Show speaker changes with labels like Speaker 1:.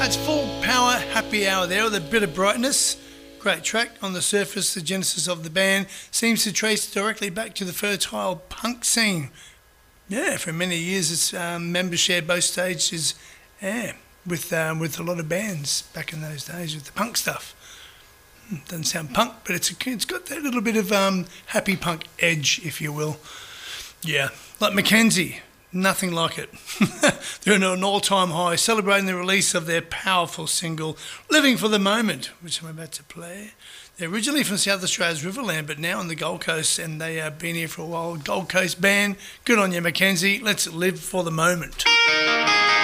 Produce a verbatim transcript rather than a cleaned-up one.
Speaker 1: That's Full Power Happy Hour there with a bit of brightness. Great track. On the surface, the genesis of the band seems to trace directly back to the fertile punk scene. Yeah, for many years its um, members shared both stages, yeah, with um, with a lot of bands back in those days with the punk stuff. Hmm, doesn't sound punk, but it's a, it's got that little bit of um, happy punk edge, if you will. Yeah, like Mackenzie. Nothing like it. They're at an all-time high, celebrating the release of their powerful single, Living for the Moment, which I'm about to play. They're originally from South Australia's Riverland, but now on the Gold Coast, and they have been here for a while. Gold Coast band, good on you, Mackenzie. Let's live for the moment.